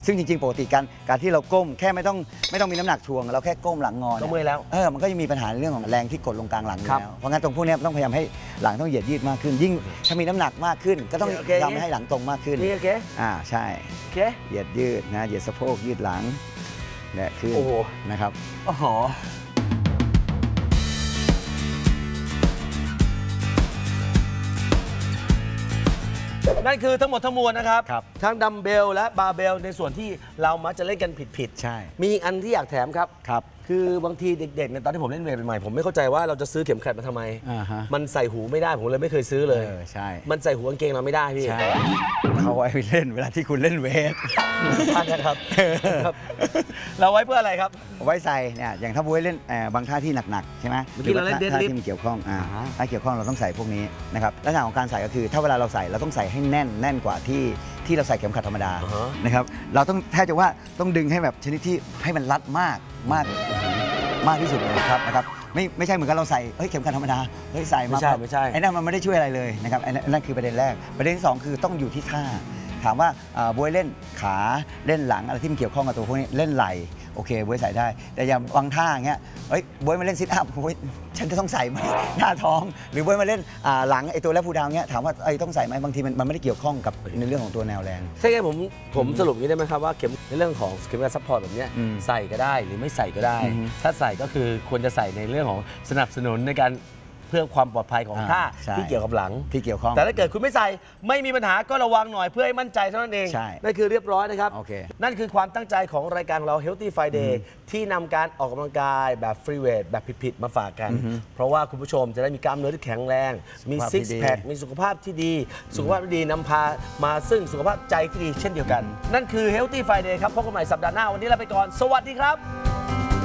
ซึ่งจริงๆปกติการที่เราก้มแค่ไม่ต้องมีน้ำหนักถ่วงเราแค่ก้มหลังงอก็เมื่อยแล้วมันก็จะมีปัญหาในเรื่องของแรงที่กดลงกลางหลังอยู่แล้วเพราะงั้นตรงพวกนี้ต้องพยายามให้หลังต้องเหยียดยืดมากขึ้นยิ่งถ้ามีน้ำหนักมากขึ้นก็ต้องทำให้หลังตรงมากขึ้นโอเคใช่เหยียดยืดนะเหยียดสะโพกยืดหลังและขึ้นนะครับโอ้โหนั่นคือทั้งหมดทั้งมวลนะครับทั้งดัมเบลและบาร์เบลในส่วนที่เรามักจะเล่นกันผิดใช่มีอีกอันที่อยากแถมครับคือบางทีเด็กๆในตอนที่ผมเล่นเวทใหม่ผมไม่เข้าใจว่าเราจะซื้อเข็มขัดมาทำไมมันใส่หูไม่ได้ผมเลยไม่เคยซื้อเลยใช่มันใส่หูกางเกงเราไม่ได้พี่เขาไว้เล่นเวลาที่คุณเล่นเวทนะครับเราไว้เพื่ออะไรครับไว้ใส่เนี่ยอย่างถ้าบุ้ยเล่นบางท่าที่หนักๆใช่ไหมเมื่อกี้เราเล่นเดดลิฟต์ที่มีเกี่ยวข้องถ้าเกี่ยวข้องเราต้องใส่พวกนี้นะครับลักษณะของการใส่ก็คือถ้าเวลาเราใส่เราต้องใส่ให้แน่นกว่าที่เราใส่เข็มขัดธรรมดานะครับเราต้องแทบจะว่าต้องดึงให้แบบชนิดที่ให้มันรัดมากที่สุดเลยนะครับไม่ใช่เหมือนกับเราใส่เข็มขัดธรรมดาใส่มาไม่ใช่ไอ้นั่นมันไม่ได้ช่วยอะไรเลยนะครับไอ้นั่นคือประเด็นแรกประเด็นที่2คือต้องอยู่ที่ท่าถามว่าบวยเล่นขาเล่นหลังอะไรที่มันเกี่ยวข้องกับตัวพวกนี้เล่นไหล่โอเคบวยใส่ได้แต่อย่างบางท่าอย่างเงี้ยบวยมาเล่นซิทอัพฉันจะต้องใส่ไหมหน้าท้องหรือบวยมาเล่นหลังไอ้ตัวแรกพูดาวเงี้ยถามว่าต้องใส่ไหมบางทีมันไม่ได้เกี่ยวข้องกับในเรื่องของตัวแนวแรงใช่ไงผมสรุปนี้ได้ไหมครับว่าเข็มในเรื่องของเข็มขัดซัพพอร์ตแบบนี้ใส่ก็ได้หรือไม่ใส่ก็ได้ถ้าใส่ก็คือควรจะใส่ในเรื่องของสนับสนุนในการเพื่อความปลอดภัยของท่าที่เกี่ยวกับหลังที่เกี่ยวข้องแต่ถ้าเกิดคุณไม่ใส่ไม่มีปัญหาก็ระวังหน่อยเพื่อให้มั่นใจเท่านั้นเองนั่นคือเรียบร้อยนะครับนั่นคือความตั้งใจของรายการของเรา Healthy Friday ที่นำการออกกำลังกายแบบฟรีเวทแบบผิดๆมาฝากกันเพราะว่าคุณผู้ชมจะได้มีกล้ามเนื้อที่แข็งแรงมีซิกแพคมีสุขภาพที่ดีสุขภาพที่ดีนำพามาซึ่งสุขภาพใจที่ดีเช่นเดียวกันนั่นคือ Healthy Friday ครับพบกันใหม่สัปดาห์หน้าวันนี้ลาไปก่อนสวัสดีครับ